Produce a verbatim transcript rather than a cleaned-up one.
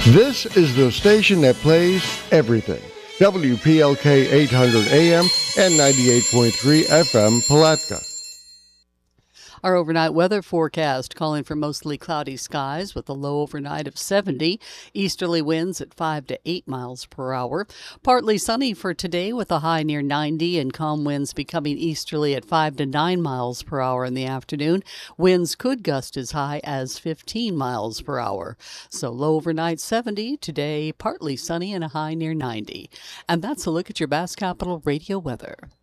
This is the station that plays everything. W P L K eight hundred A M and ninety-eight point three F M Palatka. Our overnight weather forecast calling for mostly cloudy skies with a low overnight of seventy. Easterly winds at five to eight miles per hour. Partly sunny for today with a high near ninety and calm winds becoming easterly at five to nine miles per hour in the afternoon. Winds could gust as high as fifteen miles per hour. So low overnight seventy. Today partly sunny and a high near ninety. And that's a look at your Bass Capital radio weather.